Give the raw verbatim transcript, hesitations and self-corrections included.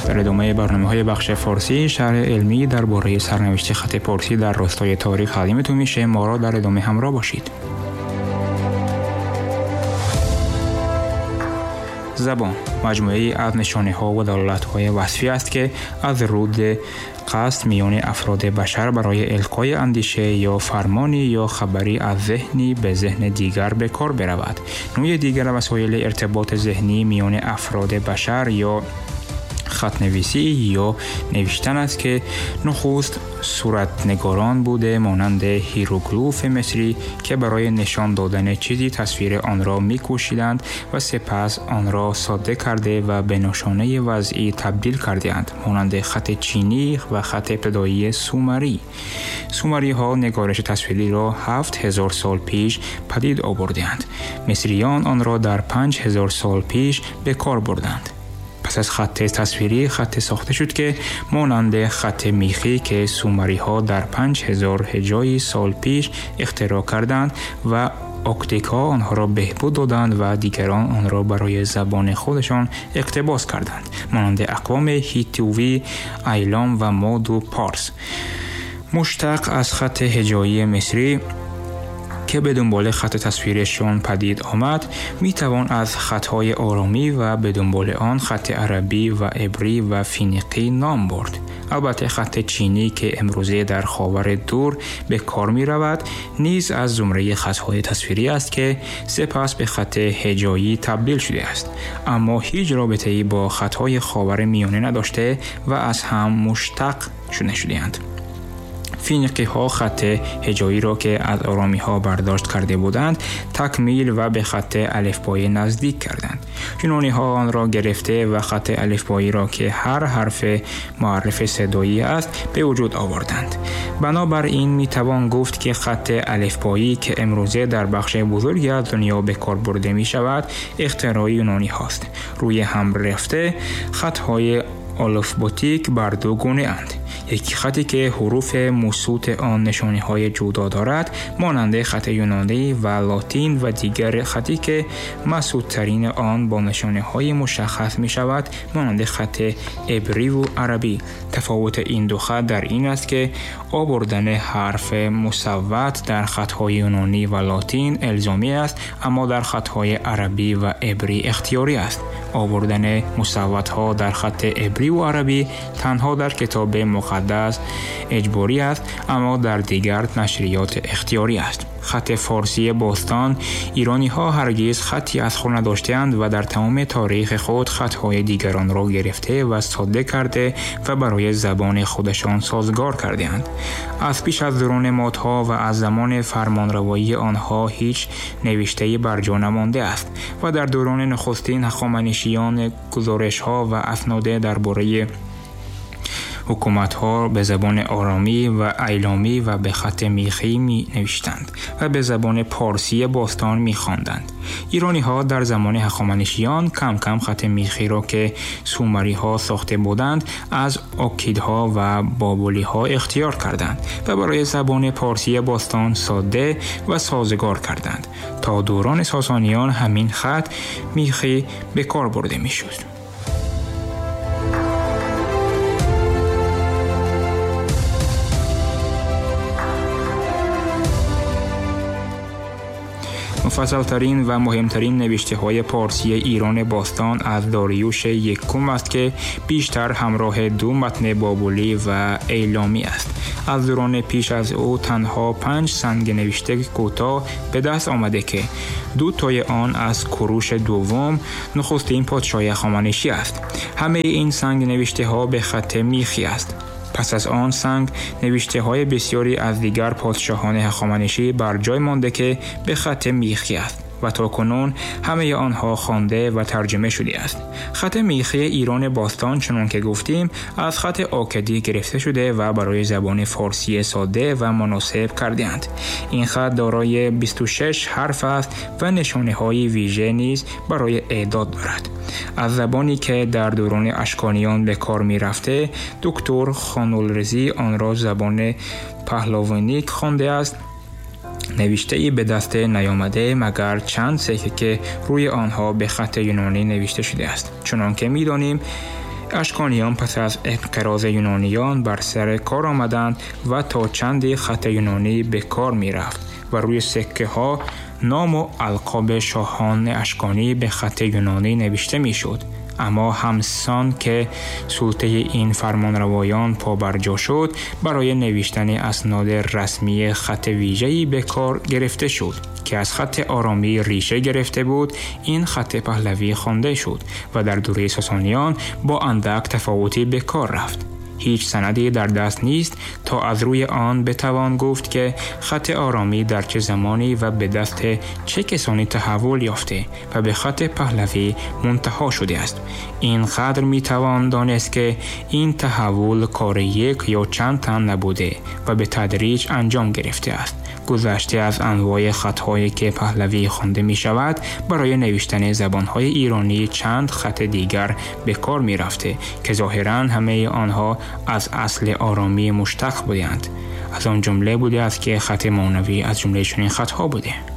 در ادامه برنامه‌های بخش فارسی شرح علمی درباره سرنوشت خط پارسی در راستای تاریخ تقدیمتون میشه. ما را در ادامه همراه باشید. زبان مجموعه‌ای از نشانه‌ها و دلالت‌های وصفی است که از رود قصد میان افراد بشر برای القای اندیشه یا فرمانی یا خبری از ذهنی به ذهن دیگر به کار برود. نوع دیگر وسایل ارتباط ذهنی میان افراد بشر یا خط نویسی یا نوشتن است که نخست صورت نگاران بوده مانند هیروگلیف مصری که برای نشان دادن چیزی تصویر آن را می‌کشیدند و سپس آن را ساده کرده و به نشانه وضعی تبدیل کردند مانند خط چینی و خط ابتدایی سومری. سومری ها نگارش تصویری را هفت هزار سال پیش پدید آوردند. مصریان آن را در پنج هزار سال پیش به کار بردند. پس از خط تصویری خط ساخته شد که مانند خط میخی که سومری ها در پنج هزار هجری سال پیش اختراع کردند و اکتیکا آنها را بهبود دادند و دیگران آن را برای زبان خودشان اقتباس کردند مانند اقوام هیتوی، ایلام و ماد و پارس. مشتق از خط هجایی مصری که به دنبال خط تصویرشان پدید آمد می توان از خطهای آرامی و به دنبال آن خط عربی و عبری و فینیقی نام برد. البته خط چینی که امروزه در خاور دور به کار می رود نیز از زمره خطهای تصویری است که سپس به خط هجایی تبدیل شده است، اما هیچ رابطه‌ای با خطهای خاور میانه نداشته و از هم مشتق شده شده‌اند. فینیقی ها خط هجایی را که از آرامی ها برداشت کرده بودند تکمیل و به خط الفبایی نزدیک کردند. یونانی ها آن را گرفته و خط الفبایی را که هر حرف معرف صدایی است به وجود آوردند. بنابراین می توان گفت که خط الفبایی که امروزه در بخش بزرگی از دنیا به کار برده می شود اختراع یونانی هاست. روی هم رفته خط های آلفباتیک بر دو گونه اند. یکی خطی که حروف مسوط آن نشانی های جدا دارد مانند خط یونانی و لاتین و دیگر خطی که مسوط ترین آن با نشانی های مشخص می شود مانند خط عبری و عربی. تفاوت این دو خط در این است که آوردن حرف مصوت در خط های یونانی و لاتین الزامی است، اما در خط های عربی و عبری اختیاری است. آوردن مصوت ها در خط عبری و عربی تنها در کتاب مقدس اجباری است، اما در دیگر نشریات اختیاری است. خط فارسی باستان ایرانی ها هرگز خطی از خود نداشتند و در تمام تاریخ خود خطهای دیگران را گرفته و ساده کرده و برای زبان خودشان سازگار کردند. از پیش از دوران مادها و از زمان فرمانروایی آنها هیچ نوشته‌ای بر جا نمانده است و در دوران نخستین هخامنشیان گزارش ها و اسناد درباره حکومت ها به زبان آرامی و ایلامی و به خط میخی می نوشتند و به زبان پارسی باستان می خواندند. ایرانی ها در زمان هخامنشیان کم کم خط میخی را که سومری ها ساخته بودند از آکیدها و بابلی ها اختیار کردند و برای زبان پارسی باستان ساده و سازگار کردند. تا دوران ساسانیان همین خط میخی به کار برده می شد. مفصل‌ترین و مهمترین نوشته های پارسی ایران باستان از داریوش یکم است که بیشتر همراه دو متن بابلی و ایلامی است. از دوران پیش از او تنها پنج سنگ نوشته کوتاه به دست آمده که دو تای آن از کوروش دوم نخستین پادشاه هخامنشی است. همه این سنگ نوشته ها به خط میخی است. پس از آن سنگ نوشته های بسیاری از دیگر پادشاهان هخامنشی بر جای مانده که به خط میخی است و تا کنون همه آنها خوانده و ترجمه شده است. خط میخی ایران باستان چنان که گفتیم از خط آکدی گرفته شده و برای زبان فارسی ساده و مناسب کرده‌اند. این خط دارای بیست و شش حرف است و نشانه های ویژه نیز برای اعداد دارد. از زبانی که در دوران اشکانیان به کار می رفته دکتر خانولرزی آن را زبان پهلوانیک خوانده است. نوشته ای به دست نیامده مگر چند سکه که روی آنها به خط یونانی نوشته شده است. چنان که می دانیم اشکانیان پس از انقراض یونانیان بر سر کار آمدند و تا چندی خط یونانی به کار می رفت و روی سکه ها نام و القاب شاهان اشکانی به خط یونانی نوشته می شد. اما همسان که سلطه این فرمانروایان پابرجا شد، برای نوشتن اسناد رسمی خط ویژه‌ای به کار گرفته شد که از خط آرامی ریشه گرفته بود. این خط پهلوی خوانده شد و در دوره ساسانیان با اندک تفاوتی به کار رفت. هیچ سندی در دست نیست تا از روی آن بتوان گفت که خط آرامی در چه زمانی و به دست چه کسانی تحول یافته و به خط پهلوی منتهی شده است. این قدر میتوان دانست که این تحول کار یک یا چند تن نبوده و به تدریج انجام گرفته است. گذشته از انواع خطهایی که پهلوی خوانده می شود، برای نوشتن زبانهای ایرانی چند خط دیگر به کار می رفته که ظاهراً همه آنها از اصل آرامی مشتق بودند. از آن جمله بوده است که خط مانوی از جمله چنین خطها بوده.